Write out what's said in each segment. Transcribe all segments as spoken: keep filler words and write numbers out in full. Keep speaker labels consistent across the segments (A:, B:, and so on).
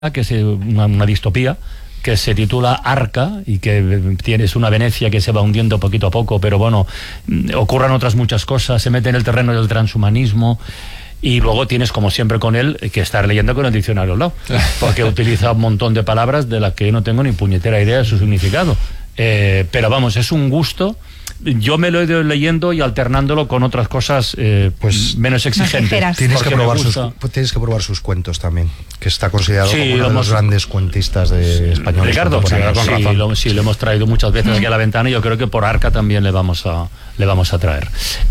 A: que es una, una distopía que se titula Arca y que tienes una Venecia que se va hundiendo poquito a poco, pero bueno, ocurran otras muchas cosas, se mete en el terreno del transhumanismo. Y luego tienes, como siempre con él, que estar leyendo con el diccionario al lado, porque utiliza un montón de palabras de las que yo no tengo ni puñetera idea de su significado. Eh, pero vamos, es un gusto. Yo me lo he ido leyendo y alternándolo con otras cosas eh, pues menos exigentes.
B: Tienes que, probar sus, tienes que probar sus cuentos también, que está considerado sí, como uno de los grandes cuentistas de españoles.
A: Ricardo, sí, con sí, razón. Lo, sí, lo hemos traído muchas veces aquí a la ventana y yo creo que por Arca también le vamos a, le vamos a traer.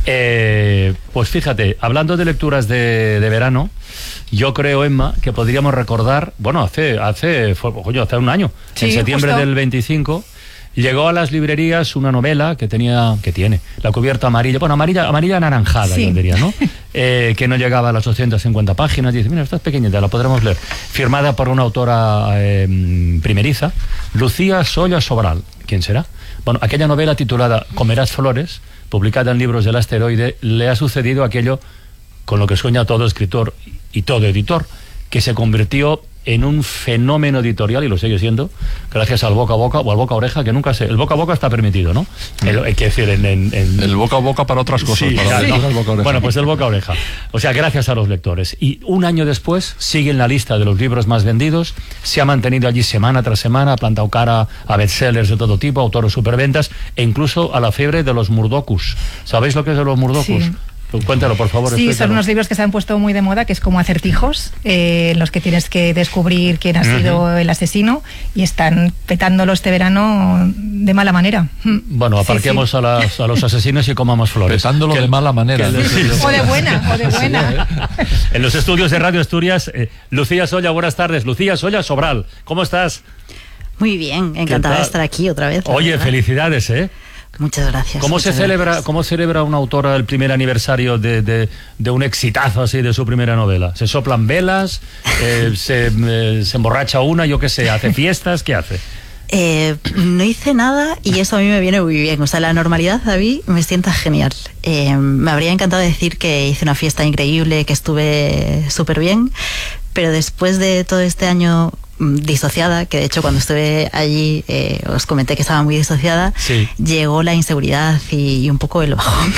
A: Eh, pues fíjate, hablando de lecturas de, de verano, yo creo, Emma, que podríamos recordar, bueno, hace, hace, fue, coño, hace un año, sí, en septiembre justo. del veinticinco, llegó a las librerías una novela que tenía, que tiene, la cubierta amarilla, bueno, amarilla, amarilla anaranjada, sí. yo diría, ¿no? Eh, que no llegaba a las doscientas cincuenta páginas, y dice, mira, esta es pequeñita, la podremos leer. Firmada por una autora eh, primeriza, Lucía Solla Sobral. ¿Quién será? Bueno, aquella novela titulada Comerás flores, publicada en Libros del Asteroide, le ha sucedido aquello con lo que sueña todo escritor y todo editor, que se convirtió en un fenómeno editorial, y lo sigue siendo, gracias al boca a boca o al boca a oreja, que nunca sé. El boca a boca está permitido, ¿no? El, hay que decir, en, en, en...
C: el boca a boca para otras cosas. Sí, para sí.
A: No. El boca a oreja. Bueno, pues el boca a oreja. O sea, gracias a los lectores. Y un año después sigue en la lista de los libros más vendidos, se ha mantenido allí semana tras semana, ha plantado cara a bestsellers de todo tipo, autores superventas, e incluso a la fiebre de los murdokus. ¿Sabéis lo que es de los murdokus? Sí. Cuéntalo, por favor.
D: Sí, explícalo. Son unos libros que se han puesto muy de moda, que es como acertijos, eh, en los que tienes que descubrir quién ha sido uh-huh. el asesino, y están petándolo este verano de mala manera.
A: Bueno, aparquemos sí, sí. A, las, a los asesinos y comamos flores.
C: Petándolo que, de mala manera.
D: Que, sí, sí. O de buena, o de buena.
A: En los estudios de Radio Asturias, eh, Lucía Solla, buenas tardes. Lucía Solla Sobral, ¿cómo estás?
E: Muy bien, encantada de estar aquí otra vez.
A: Oye, verdad. Felicidades, ¿eh?
E: Muchas gracias.
A: ¿Cómo
E: muchas
A: se celebra,
E: gracias.
A: cómo celebra una autora el primer aniversario de, de, de un exitazo así de su primera novela? ¿Se soplan velas? Eh, se, eh, ¿Se emborracha una? Yo qué sé, ¿hace fiestas? ¿Qué hace?
E: Eh, no hice nada y eso a mí me viene muy bien. O sea, la normalidad a mí me sienta genial. Eh, me habría encantado decir que hice una fiesta increíble, que estuve súper bien, pero después de todo este año disociada, que de hecho cuando estuve allí eh, os comenté que estaba muy disociada, sí. Llegó la inseguridad y, y un poco el bajón.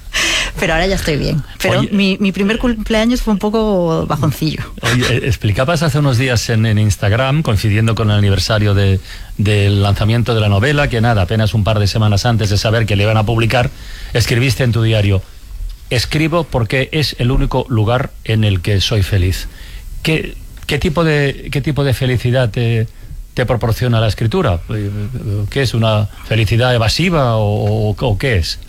E: Pero ahora ya estoy bien. Pero mi, mi primer cumpleaños fue un poco bajoncillo.
A: Oye, explicabas hace unos días en, en Instagram, coincidiendo con el aniversario de, del lanzamiento de la novela, que nada, apenas un par de semanas antes de saber que le iban a publicar, escribiste en tu diario: escribo porque es el único lugar en el que soy feliz. ¿Qué, qué, tipo, de, qué tipo de felicidad te, te proporciona la escritura? ¿Qué es? ¿Una felicidad evasiva o, o, o qué es?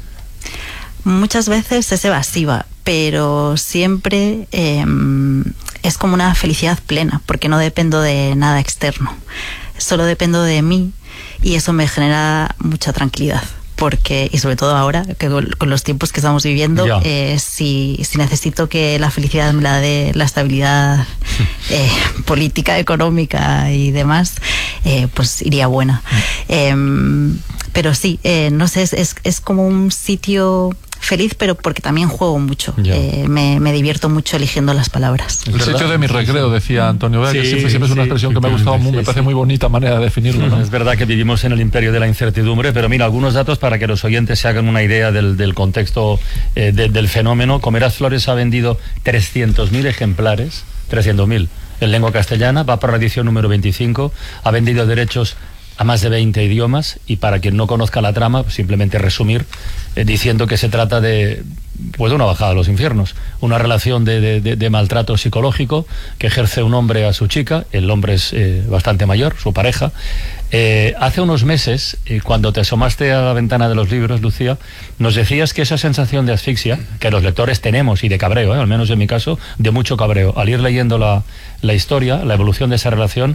E: Muchas veces es evasiva, pero siempre eh, es como una felicidad plena, porque no dependo de nada externo, solo dependo de mí, y eso me genera mucha tranquilidad. Porque, y sobre todo ahora, que con los tiempos que estamos viviendo, eh, si, si necesito que la felicidad me la dé la estabilidad eh, política, económica y demás, eh, pues iría buena. Eh, pero sí, eh, no sé, es, es, es como un sitio feliz, pero porque también juego mucho. Eh, me, me divierto mucho eligiendo las palabras.
C: El sitio de mi recreo, decía Antonio Vega, sí, que siempre, siempre es una expresión sí, que me ha gustado, sí, me parece sí. muy bonita manera de definirlo, ¿no?
A: Es verdad que vivimos en el imperio de la incertidumbre, pero mira, algunos datos para que los oyentes se hagan una idea del, del contexto eh, de, del fenómeno. Comerás flores ha vendido trescientos mil ejemplares, trescientos mil en lengua castellana, va por la edición número veinticinco, ha vendido derechos a más de veinte idiomas, y para quien no conozca la trama, simplemente resumir eh, diciendo que se trata de, pues, de una bajada a los infiernos, una relación de, de, de, de maltrato psicológico que ejerce un hombre a su chica. El hombre es eh, bastante mayor, su pareja. Eh, hace unos meses, eh, cuando te asomaste a la ventana de los libros, Lucía, nos decías que esa sensación de asfixia que los lectores tenemos, y de cabreo, eh, al menos en mi caso, de mucho cabreo, al ir leyendo la, la historia, la evolución de esa relación,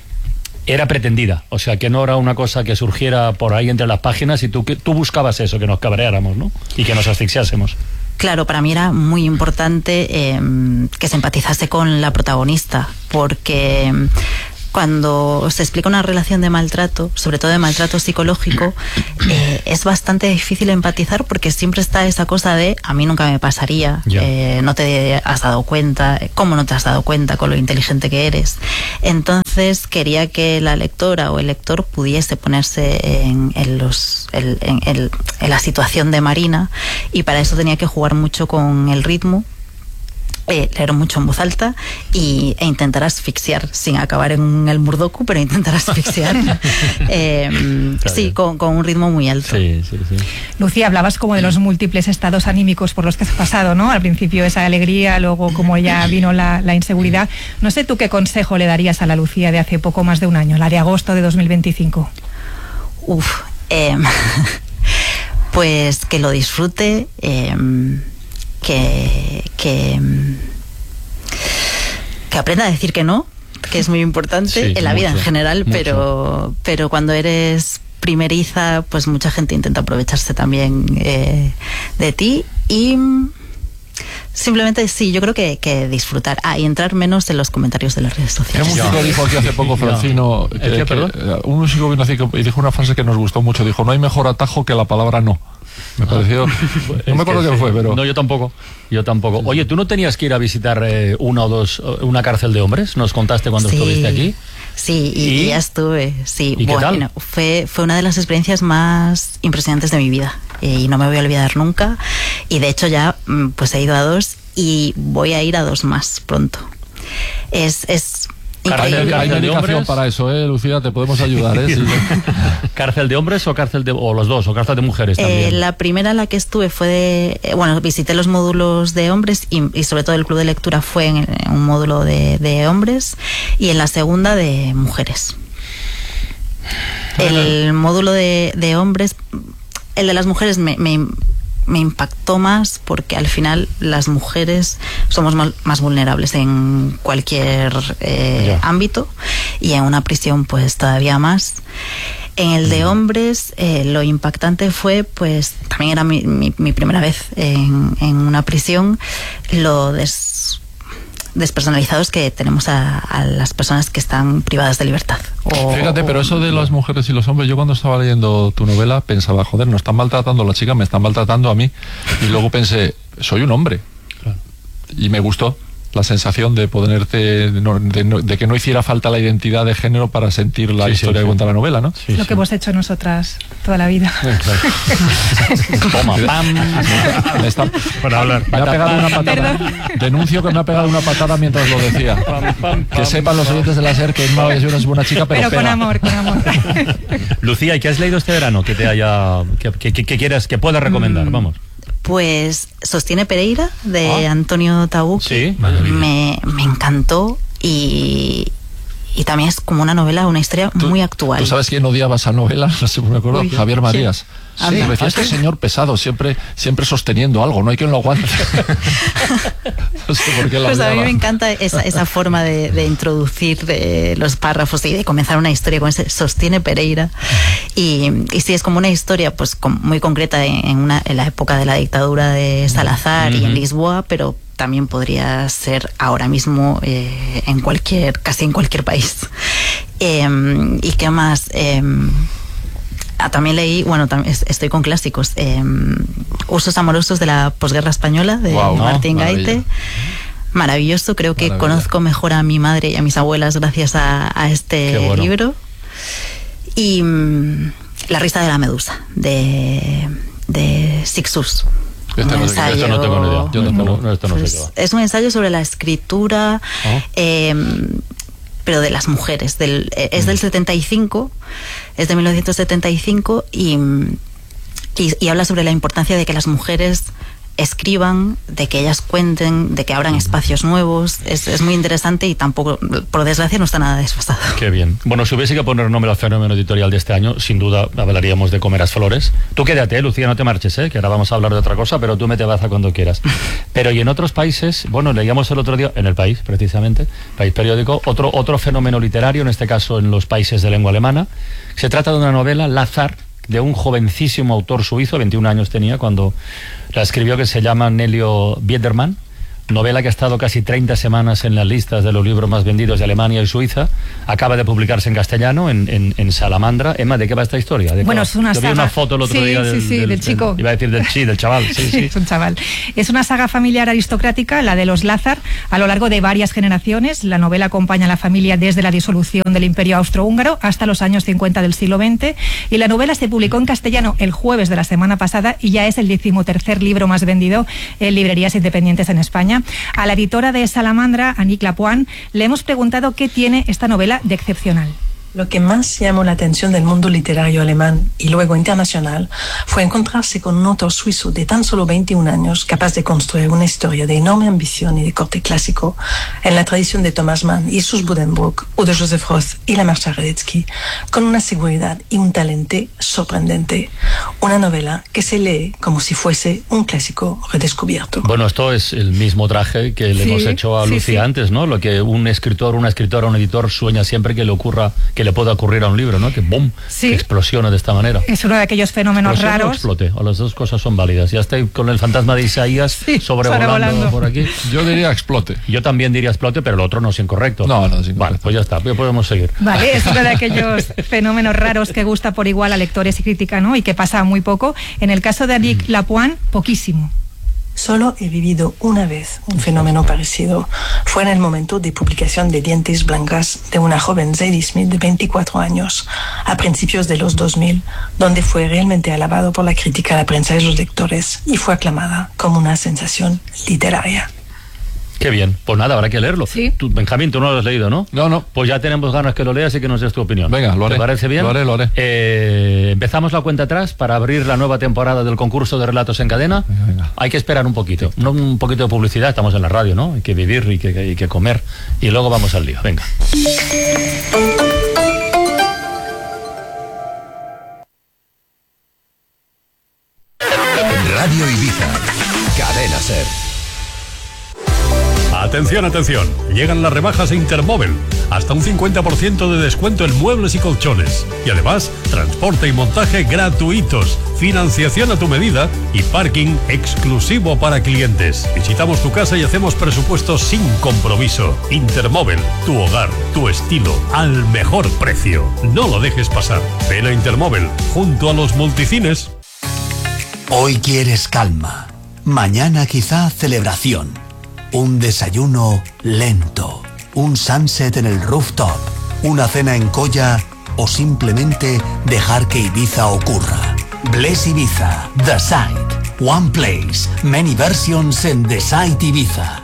A: era pretendida, o sea, que no era una cosa que surgiera por ahí entre las páginas y tú, que, tú buscabas eso, que nos cabreáramos, ¿no? Y que nos asfixiásemos.
E: Claro, para mí era muy importante eh, que se empatizase con la protagonista, porque cuando se explica una relación de maltrato, sobre todo de maltrato psicológico, eh, es bastante difícil empatizar porque siempre está esa cosa de a mí nunca me pasaría, eh, no te has dado cuenta, ¿cómo no te has dado cuenta con lo inteligente que eres? Entonces quería que la lectora o el lector pudiese ponerse en, en, los, en, en, en, en la situación de Marina, y para eso tenía que jugar mucho con el ritmo. Eh, leer mucho en voz alta y, e intentar asfixiar sin acabar en el Murdoku, pero intentar asfixiar eh, sí, con, con un ritmo muy alto.
A: Sí, sí, sí.
D: Lucía, hablabas como de los múltiples estados anímicos por los que has pasado, ¿no? Al principio esa alegría, luego como ya vino la, la inseguridad. No sé tú qué consejo le darías a la Lucía de hace poco más de un año, la de agosto de dos mil veinticinco.
E: Uf, eh, pues que lo disfrute, eh, que, que, que aprenda a decir que no, que es muy importante, sí, en la vida mucho, en general, pero, pero cuando eres primeriza, pues mucha gente intenta aprovecharse también eh, de ti, y simplemente sí, yo creo que, que disfrutar. Ah, y entrar menos en los comentarios de las redes sociales.
C: Un músico dijo aquí hace poco, Francino, que, que, que, un músico vino así y dijo una frase que nos gustó mucho, dijo: no hay mejor atajo que la palabra no. Me pareció, no me acuerdo qué fue, pero...
A: No, yo tampoco, yo tampoco. Oye, ¿tú no tenías que ir a visitar eh, una o dos, una cárcel de hombres? ¿Nos contaste cuando sí, estuviste aquí?
E: Sí, y, ¿Y? ya estuve, sí.
A: ¿Y
E: bueno,
A: qué tal?
E: Fue, fue una de las experiencias más impresionantes de mi vida, eh, y no me voy a olvidar nunca, y de hecho ya pues he ido a dos y voy a ir a dos más pronto. Es... es
C: Cárcel, hay medicación para eso, ¿eh, Lucía? Te podemos ayudar, ¿eh? Sí.
A: ¿Cárcel de hombres o cárcel de, o los dos, o cárcel de mujeres también?
E: Eh, la primera en la que estuve fue de... Eh, bueno, visité los módulos de hombres y, y sobre todo el club de lectura fue en, en un módulo de, de hombres, y en la segunda de mujeres. El módulo de, de hombres... El de las mujeres me... me me impactó más porque al final las mujeres somos más, más vulnerables en cualquier eh, ámbito, y en una prisión pues todavía más. En el de hombres eh, lo impactante fue, pues también era mi, mi, mi primera vez en, en una prisión, lo des, despersonalizados que tenemos a, a las personas que están privadas de libertad.
C: O, Fíjate, pero eso de las mujeres y los hombres, yo cuando estaba leyendo tu novela pensaba, joder, no están maltratando a la chica, me están maltratando a mí. Y luego pensé, soy un hombre. Claro. Y me gustó la sensación de ponerte, de, no, de, no, de que no hiciera falta la identidad de género para sentir la sí, historia sí, que sí. cuenta la novela, ¿no?
D: Sí, Lo sí. que hemos hecho nosotras toda la vida. Sí, claro.
A: Toma, pam.
C: Me, está,
A: Para hablar.
C: Me ha pegado una patada. Denuncio que me ha pegado una patada mientras lo decía. Pam, pam, pam, que sepan los oyentes de la SER que Emma es una buena chica, pero,
D: pero
C: pega.
D: con amor, con amor.
A: Lucía, ¿y qué has leído este verano que te haya, que, que, que, que quieras, que puedas recomendar? Mm. Vamos.
E: Pues Sostiene Pereira, de ah. Antonio Tabucchi.
A: Sí,
E: me, me encantó, y, y también es como una novela, una historia
C: ¿Tú,
E: muy actual.
C: ¿Tú sabes quién odiaba esa novela? No sé si me acuerdo. Uy, Javier Marías. Sí. Sí, me decía, este señor pesado, siempre, siempre sosteniendo algo, no hay quien lo aguante. No sé por qué lo
E: Pues
C: odiaba.
E: A mí me encanta esa, esa forma de, de introducir de los párrafos y de comenzar una historia con ese Sostiene Pereira. Y, y sí, es como una historia pues con, muy concreta en, una, en la época de la dictadura de Salazar uh-huh. y en Lisboa, pero también podría ser ahora mismo eh, en cualquier, casi en cualquier país. Eh, ¿Y qué más? Eh, Ah, también leí, bueno, también estoy con clásicos, eh, Usos amorosos de la posguerra española, de wow, Martín ¿no? Gaite. Maravilloso, creo que Maravilla. Conozco mejor a mi madre y a mis abuelas gracias a, a este bueno. libro. Y um, La risa de la medusa, de, de Sixus.
A: Este no, ensayo, esto no tengo ni idea. Yo no tengo, no, esto no
E: pues,
A: sé qué va.
E: Es un ensayo sobre la escritura, ¿oh? eh, pero de las mujeres. Del, es del setenta y cinco, es de mil novecientos setenta y cinco, y, y, y habla sobre la importancia de que las mujeres escriban, de que ellas cuenten, de que abran espacios nuevos. Es, es muy interesante y tampoco, por desgracia, no está nada desfasado.
A: Qué bien. Bueno, si hubiese que poner nombre al fenómeno editorial de este año, sin duda hablaríamos de Comerás Flores. Tú quédate, Lucía, no te marches, ¿eh? Que ahora vamos a hablar de otra cosa, pero tú mete baza cuando quieras. Pero y en otros países, bueno, leíamos el otro día, en El País, precisamente, País Periódico, otro, otro fenómeno literario, en este caso en los países de lengua alemana. Se trata de una novela, Lazar, de un jovencísimo autor suizo, veintiún años tenía cuando la escribió, que se llama Nelio Biedermann. novela que ha estado casi treinta semanas en las listas de los libros más vendidos de Alemania y Suiza, acaba de publicarse en castellano, en, en, en Salamandra. Emma, ¿de qué va esta historia? ¿De
D: bueno,
A: qué?
D: es una
A: Yo
D: saga...
A: vi una foto el otro
D: sí,
A: día
D: sí,
A: del,
D: sí,
A: del,
D: del chico.
A: Del, iba a decir del, sí, del chaval. Sí, sí.
D: Es un chaval. Es una saga familiar aristocrática, la de los Lázar, a lo largo de varias generaciones. La novela acompaña a la familia desde la disolución del Imperio Austrohúngaro hasta los años cincuenta del siglo veinte, y la novela se publicó en castellano el jueves de la semana pasada y ya es el decimotercer libro más vendido en librerías independientes en España. A la editora de Salamandra, Annick Lapointe, le hemos preguntado qué tiene esta novela de excepcional.
F: Lo que más llamó la atención del mundo literario alemán y luego internacional fue encontrarse con un autor suizo de tan solo veintiún años capaz de construir una historia de enorme ambición y de corte clásico en la tradición de Thomas Mann y sus Buddenbrook o de Joseph Roth y la Marcha Radetzky, con una seguridad y un talento sorprendente. Una novela que se lee como si fuese un clásico redescubierto.
A: Bueno, esto es el mismo traje que le sí, hemos hecho a sí, Lucía sí. antes, ¿no? Lo que un escritor, una escritora, un editor sueña siempre que le ocurra, que le pueda ocurrir a un libro, ¿no? Que boom, sí. que explosione de esta manera.
D: Es uno de aquellos fenómenos
A: Explosión
D: raros.
A: O explote, o las dos cosas son válidas. Ya estoy con el fantasma de Isaías sí, sobrevolando, sobrevolando por aquí.
C: Yo diría explote.
A: Yo también diría explote, pero el otro no es incorrecto.
C: No, no es incorrecto.
A: Vale, pues ya está, podemos seguir.
D: Vale, es uno de aquellos fenómenos raros que gusta por igual a lectores y crítica, ¿no? Y que pasa muy poco. En el caso de Annick Lapointe, poquísimo.
F: Solo he vivido una vez un fenómeno parecido. Fue en el momento de publicación de Dientes Blancas de una joven Zadie Smith de veinticuatro años, a principios de los dos mil, donde fue realmente alabado por la crítica, la prensa y los lectores, y fue aclamada como una sensación literaria.
A: Qué bien, pues nada, habrá que leerlo.
D: ¿Sí?
A: Tú, Benjamín, tú no lo has leído, ¿no?
C: No, no.
A: Pues ya tenemos ganas que lo leas y que nos des tu opinión.
C: Venga, lo haré.
A: ¿Te parece bien?
C: Lo haré, lo haré.
A: Eh, empezamos la cuenta atrás para abrir la nueva temporada del concurso de relatos en cadena.
C: Venga, venga.
A: Hay que esperar un poquito, no un poquito de publicidad, estamos en la radio, ¿no? Hay que vivir y que, y que comer. Y luego vamos al lío, venga.
G: Radio Ibiza, Cadena Ser.
H: Atención, atención, llegan las rebajas Intermóvil, hasta un cincuenta por ciento de descuento en muebles y colchones, y además transporte y montaje gratuitos, financiación a tu medida y parking exclusivo para clientes. Visitamos tu casa y hacemos presupuestos sin compromiso. Intermóvil, tu hogar, tu estilo, al mejor precio. No lo dejes pasar. Ven a Intermóvil, junto a los multicines.
G: Hoy quieres calma, mañana quizá celebración. Un desayuno lento, un sunset en el rooftop, una cena en Colla o simplemente dejar que Ibiza ocurra. Bless Ibiza, The Site, One Place, many versions en The Site Ibiza.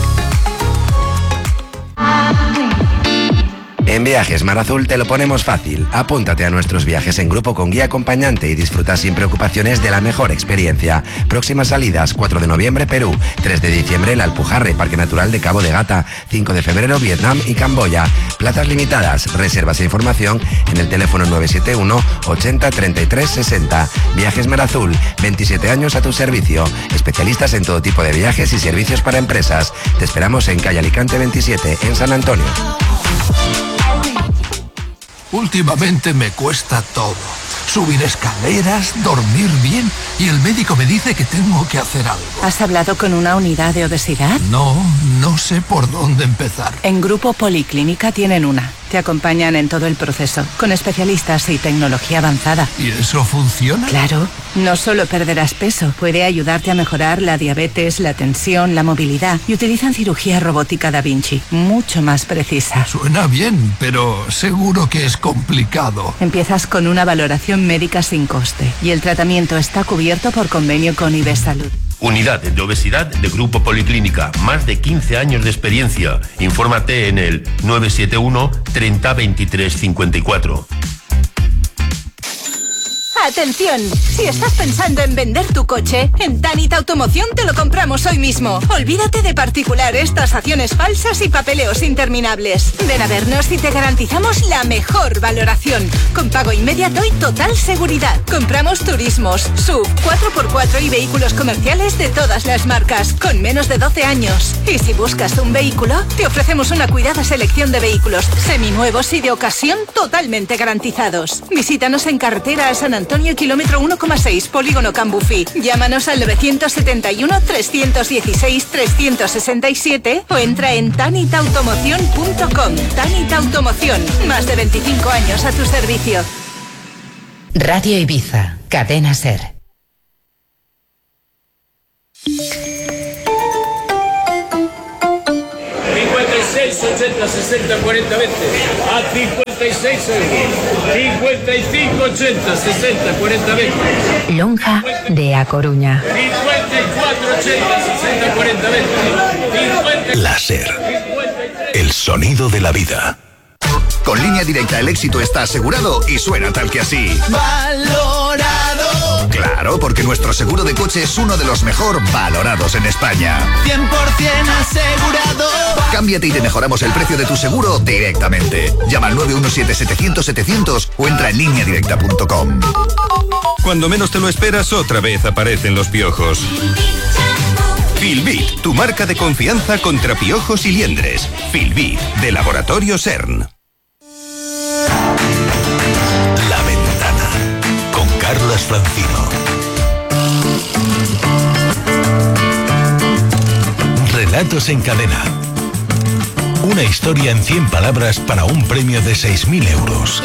I: En Viajes Mar Azul te lo ponemos fácil. Apúntate a nuestros viajes en grupo con guía acompañante y disfruta sin preocupaciones de la mejor experiencia. Próximas salidas: cuatro de noviembre Perú, tres de diciembre La Alpujarra, Parque Natural de Cabo de Gata, cinco de febrero Vietnam y Camboya. Plazas limitadas. Reservas e información en el teléfono nueve siete uno ochenta treinta y tres sesenta. Viajes Mar Azul, veintisiete años a tu servicio. Especialistas en todo tipo de viajes y servicios para empresas. Te esperamos en calle Alicante veintisiete, en San Antonio.
J: Últimamente me cuesta todo. Subir escaleras, dormir bien, y el médico me dice que tengo que hacer algo.
K: ¿Has hablado con una unidad de obesidad?
J: No, no sé por dónde empezar.
K: En Grupo Policlínica tienen una. Te acompañan en todo el proceso, con especialistas y tecnología avanzada.
J: ¿Y eso funciona?
K: Claro. No solo perderás peso, puede ayudarte a mejorar la diabetes, la tensión, la movilidad. Y utilizan cirugía robótica Da Vinci, mucho más precisa.
J: Suena bien, pero seguro que es complicado.
K: Empiezas con una valoración médica sin coste y el tratamiento está cubierto por convenio con Ives Salud.
L: Unidad de obesidad de Grupo Policlínica. Más de quince años de experiencia. Infórmate en el nueve siete uno treinta veintitrés cincuenta y cuatro.
M: ¡Atención! Si estás pensando en vender tu coche, en Tanit Automoción te lo compramos hoy mismo. Olvídate de particulares, tasaciones falsas y papeleos interminables. Ven a vernos y te garantizamos la mejor valoración. Con pago inmediato y total seguridad. Compramos turismos, S U V, cuatro por cuatro y vehículos comerciales de todas las marcas, con menos de doce años. Y si buscas un vehículo, te ofrecemos una cuidada selección de vehículos seminuevos y de ocasión totalmente garantizados. Visítanos en carretera a San Antonio Antonio, kilómetro uno coma seis, Polígono Cambucí. Llámanos al nueve siete uno, tres uno seis, tres seis siete o entra en tanit automoción punto com. Tanit Automoción, más de veinticinco años a tu servicio.
N: Radio Ibiza, Cadena SER.
O: cincuenta y seis, ochenta, sesenta, cuarenta, veinte. A cincuenta y seis euros. cincuenta y cinco, ochenta, sesenta, cuarenta, veinte.
N: Lonja de A Coruña.
O: cincuenta y cuatro, ochenta, sesenta, cuarenta, veinte.
P: La SER. El sonido de la vida.
Q: Con Línea Directa el éxito está asegurado y suena tal que así.
R: Valorado.
Q: Claro, porque nuestro seguro de coche es uno de los mejor valorados en España.
R: cien por ciento asegurado.
Q: Cámbiate y te mejoramos el precio de tu seguro directamente. Llama al nueve uno siete, setecientos, setecientos o entra en línea directa punto com.
S: Cuando menos te lo esperas, otra vez aparecen los piojos. Filbit, tu marca de confianza contra piojos y liendres. Filbit, de Laboratorio CERN.
P: La Ventana, con Carlas Francino. Relatos en cadena. Una historia en cien palabras para un premio de seis mil euros.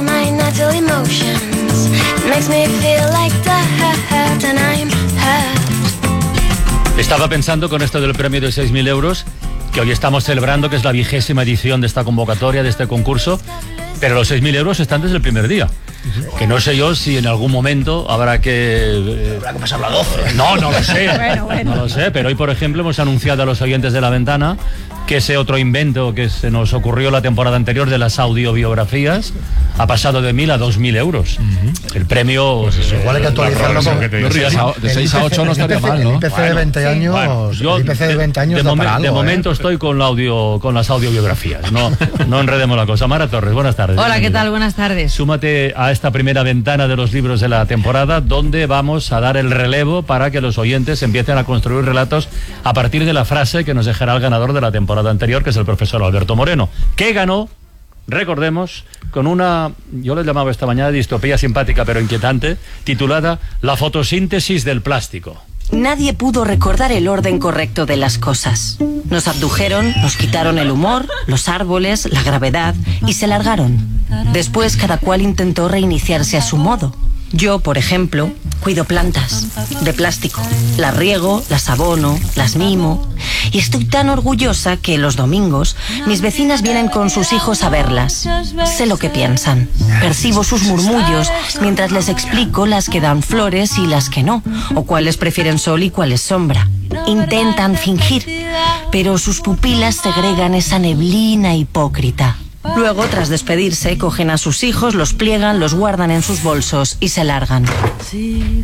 A: Estaba pensando con esto del premio de seis mil euros, que hoy estamos celebrando, que es la vigésima edición de esta convocatoria, de este concurso, pero los seis mil euros están desde el primer día. Que no sé yo si en algún momento habrá que... Eh,
B: habrá que pasar la doce.
A: No, no lo sé.
D: Bueno, bueno.
A: No lo sé, pero hoy, por ejemplo, hemos anunciado a los oyentes de La Ventana que ese otro invento que se nos ocurrió la temporada anterior de las audiobiografías ha pasado de mil a dos mil euros. Uh-huh. El premio...
B: Pues eso, igual hay que actualizarlo con...
C: De seis a ocho no estaría mal, ¿no?
B: El I P C de veinte años...
A: Bueno, yo,
B: el I P C de veinte años
A: de,
B: da
A: momen,
B: para algo,
A: de
B: ¿eh?
A: momento estoy con, la audio, con las audiobiografías. No, no enredemos la cosa. Mara Torres, buenas tardes.
T: Hola, ¿qué tal? Buenas tardes.
A: Súmate a esta primera ventana de los libros de la temporada, donde vamos a dar el relevo para que los oyentes empiecen a construir relatos a partir de la frase que nos dejará el ganador de la temporada anterior, que es el profesor Alberto Moreno, que ganó, recordemos, con una, yo le llamaba esta mañana distopía simpática pero inquietante, titulada La fotosíntesis del plástico.
U: Nadie pudo recordar el orden correcto de las cosas. Nos abdujeron, nos quitaron el humor, los árboles, la gravedad y se largaron. Después cada cual intentó reiniciarse a su modo. Yo, por ejemplo, cuido plantas de plástico. Las riego, las abono, las mimo. Y estoy tan orgullosa que los domingos mis vecinas vienen con sus hijos a verlas. Sé lo que piensan. Percibo sus murmullos mientras les explico las que dan flores y las que no, o cuáles prefieren sol y cuáles sombra. Intentan fingir, pero sus pupilas segregan esa neblina hipócrita. Luego, tras despedirse, cogen a sus hijos, los pliegan, los guardan en sus bolsos y se largan.
A: He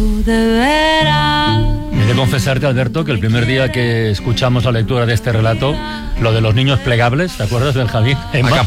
A: de confesarte, Alberto, que el primer día que escuchamos la lectura de este relato, lo de los niños plegables, ¿te acuerdas, Benjamín?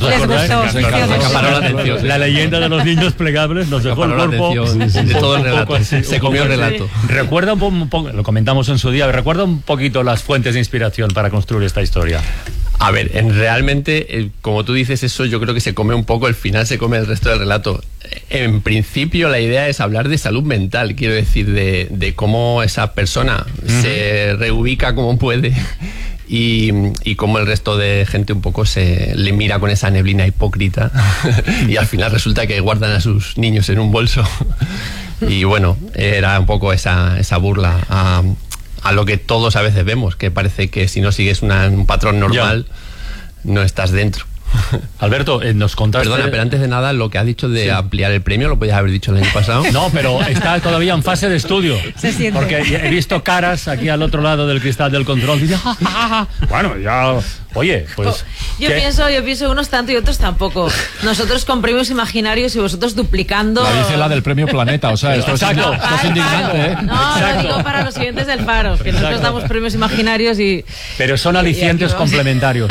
A: La leyenda de los niños plegables nos dejó el cuerpo
V: de todo el relato. Se comió el relato.
A: Recuerda un poco, un poco, lo comentamos en su día, recuerda un poquito las fuentes de inspiración para construir esta historia.
V: A ver, en, realmente, eh, como tú dices eso, yo creo que se come un poco, el final se come el resto del relato. En principio la idea es hablar de salud mental, quiero decir, de, de cómo esa persona uh-huh. se reubica como puede y, y cómo el resto de gente un poco se le mira con esa neblina hipócrita y al final resulta que guardan a sus niños en un bolso. Y bueno, era un poco esa, esa burla a... a lo que todos a veces vemos, que parece que si no sigues una, un patrón normal, ya. no estás dentro.
A: Alberto, eh, nos contaste...
V: Perdona, pero antes de nada, lo que has dicho de sí. ampliar el premio, lo podías haber dicho el año pasado.
A: No, pero está todavía en fase de estudio.
D: Se siente.
A: Porque he visto caras aquí al otro lado del cristal del control. Y ja, ja, ja. Bueno, ya... Oye, pues...
T: Yo
A: ¿qué?
T: pienso, yo pienso unos tanto y otros tampoco. Nosotros con premios imaginarios y vosotros duplicando...
C: La dice la del premio Planeta, o sea, esto es, esto es indignante, ¿eh?
T: No, Exacto. lo digo para los siguientes del Faro, que nosotros Exacto. damos premios imaginarios y...
A: Pero son alicientes complementarios.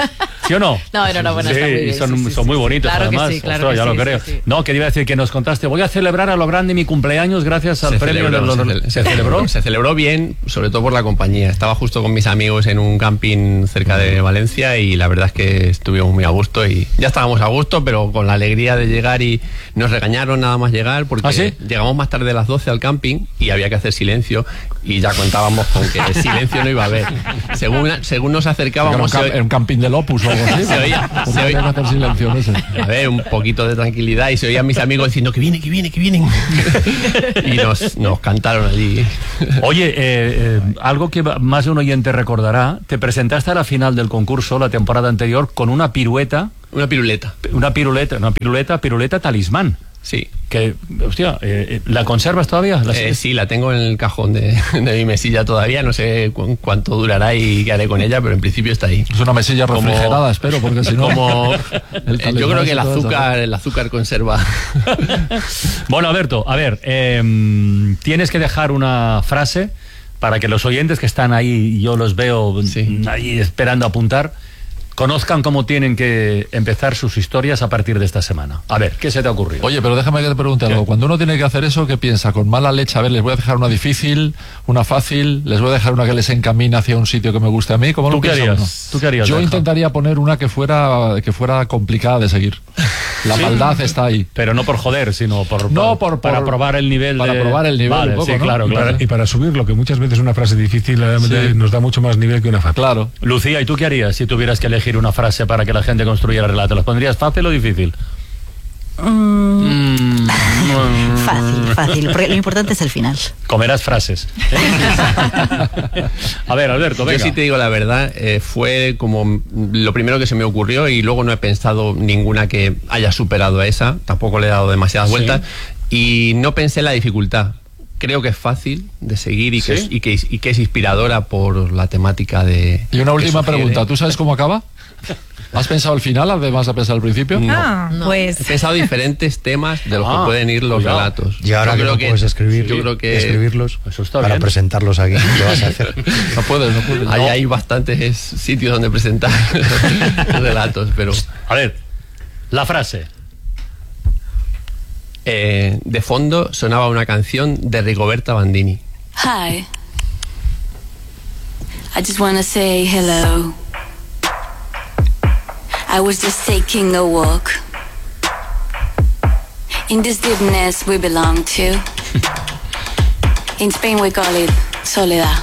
A: ¿Sí o no?
T: No, enhorabuena,
A: sí,
T: está muy bien,
A: son,
T: sí, sí,
A: son
T: sí,
A: muy
T: sí.
A: bonitos,
T: Claro que
A: además.
T: sí, claro
A: Ostras,
T: que
A: ya
T: sí,
A: lo creo.
T: sí, sí.
A: No, que iba a decir que nos contaste, voy a celebrar a lo grande mi cumpleaños gracias al
V: Se
A: premio
V: celebró,
A: de los...
V: se,
A: ¿Se celebró?
V: Se celebró bien, sobre todo por la compañía. Estaba justo con mis amigos en un camping cerca de Valencia y la verdad es que estuvimos muy a gusto y ya estábamos a gusto, pero con la alegría de llegar y nos regañaron nada más llegar porque
A: ¿Ah, sí?
V: llegamos más tarde a las doce al camping y había que hacer silencio y ya contábamos con que silencio no iba a haber. Según, según nos acercábamos...
C: Era un, camp, un camping del Opus o algo así.
V: Se oía, se oía,
C: hacer silencio, no sé.
V: A ver, un poquito de tranquilidad y se oían mis amigos diciendo que viene, que viene, que vienen. Y nos, nos cantaron allí.
A: Oye, eh, eh, algo que más de un oyente recordará, te presentaste a la final del concurso la temporada anterior con una pirueta.
V: Una piruleta.
A: Una piruleta, una piruleta, piruleta talismán.
V: Sí.
A: Que, hostia, eh, ¿la conservas todavía? ¿La
V: eh, sí, la tengo en el cajón de, de mi mesilla todavía. No sé cu cuánto durará y qué haré con ella, pero en principio está ahí.
C: Es una mesilla refrigerada, como, espero, porque si no...
V: Como, yo creo que el azúcar, el azúcar conserva.
A: Bueno, Alberto, a ver, eh, tienes que dejar una frase para que los oyentes que están ahí, yo los veo sí. ahí esperando apuntar, conozcan cómo tienen que empezar sus historias a partir de esta semana. A ver, ¿qué se te ha ocurrido?
C: Oye, pero déjame que te pregunte algo. Cuando uno tiene que hacer eso, ¿qué piensa? Con mala leche, a ver, les voy a dejar una difícil, una fácil, les voy a dejar una que les encamina hacia un sitio que me guste a mí. ¿Cómo
A: ¿Tú
C: lo
A: qué
C: piensa
A: harías?
C: uno?
A: ¿Tú qué harías?
C: Yo
A: Deja?
C: intentaría poner una que fuera que fuera complicada de seguir. La
A: sí,
C: maldad está ahí.
A: Pero no por joder, sino por,
C: no,
A: por,
C: por,
A: para
C: por,
A: probar el nivel.
C: Para
A: de...
C: probar el nivel
A: vale,
C: un poco,
A: sí,
C: ¿no?
A: claro,
E: y,
A: claro.
E: Para, y para subirlo, que muchas veces una frase difícil sí. nos da mucho más nivel que una fácil.
C: Claro.
A: Lucía, ¿y tú qué harías si tuvieras que elegir una frase para que la gente construya el relato? ¿Las pondrías fácil o difícil?
F: Mm. Fácil, fácil, porque lo importante es el final.
A: Comerás frases. A ver, Alberto, venga.
V: Yo sí te digo la verdad, eh, fue como lo primero que se me ocurrió y luego no he pensado ninguna que haya superado a esa, tampoco le he dado demasiadas vueltas sí. y no pensé en la dificultad. Creo que es fácil de seguir y, ¿sí? que es, y, que, y que es inspiradora por la temática de...
C: Y una última pregunta, ¿tú sabes cómo acaba? ¿Has pensado al final, además de pensar al principio?
V: No,
D: ah,
V: no.
D: Pues...
V: He pensado diferentes temas de los ah, que pueden ir los cuidado. relatos.
B: Y ahora yo que no que, puedes escribir,
V: yo creo que
B: escribirlos
A: eso está
B: para
A: bien.
B: presentarlos aquí. ¿Qué vas a hacer?
C: No puedes, no puedes.
V: Ahí
C: no.
V: hay bastantes sitios donde presentar relatos, pero...
A: A ver, la frase.
V: Eh, de fondo sonaba una canción de Rigoberta Bandini.
W: Hi. I just wanna say hello. I was just taking a walk in this deepness we belong to. In Spain we call it soledad.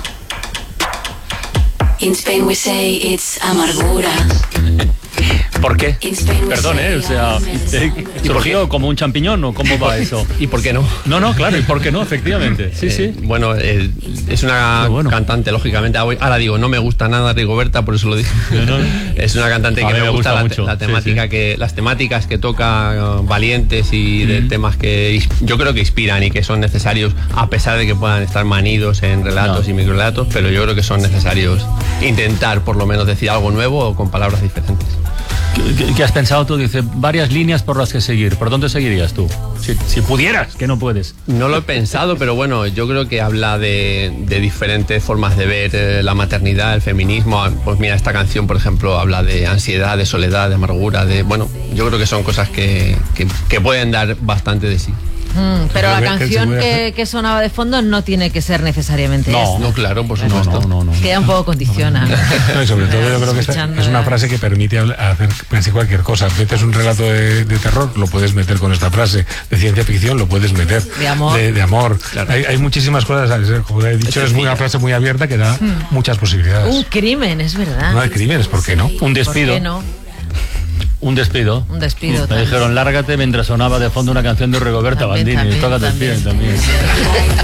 W: In Spain we say it's amargura.
A: ¿Por qué? Perdón, ¿eh? O sea, ¿surgió como un champiñón o cómo va eso?
V: ¿Y por qué no?
A: No, no, claro, ¿y por qué no? Efectivamente. Sí,
V: eh,
A: sí.
V: Bueno, eh, es una bueno. cantante, lógicamente. Ahora digo, no me gusta nada Rigoberta, por eso lo digo. No, no. Es una cantante que me, me gusta, gusta la, mucho. la temática sí, sí. que las temáticas que toca, uh, valientes y de mm. temas que yo creo que inspiran y que son necesarios, a pesar de que puedan estar manidos en relatos no. y microrelatos, pero yo creo que son necesarios intentar por lo menos decir algo nuevo o con palabras diferentes.
A: ¿Qué, qué has pensado tú? Dice, varias líneas por las que seguir. ¿Por dónde seguirías tú? Si, si pudieras, que no puedes.
V: No lo he pensado, pero bueno, yo creo que habla de, de diferentes formas de ver eh, la maternidad, el feminismo. Pues mira, esta canción, por ejemplo, habla de ansiedad, de soledad, de amargura, de... Bueno, yo creo que son cosas que, que, que pueden dar bastante de sí.
T: Mm, pero la canción que, que sonaba de fondo no tiene que ser necesariamente
V: no,
T: esta.
V: No, claro, por supuesto.
A: No, no, no, no.
T: Queda un poco condiciona.
E: No, y sobre todo yo creo que esta es una frase que permite hacer casi cualquier cosa. Metes un relato de, de terror, lo puedes meter con esta frase. De ciencia ficción, lo puedes meter.
T: De amor.
E: De, de amor. Claro. Hay, hay muchísimas cosas. Como he dicho, es, es una frase muy abierta que da hmm. muchas posibilidades.
T: Un crimen, es verdad.
E: No hay crímenes, ¿por qué no?
A: Un despido.
T: ¿Por qué no?
A: Un despido.
T: Un despido.
A: Me dijeron, lárgate mientras sonaba de fondo una canción de Rigoberta Bandini. Tócate el pie también.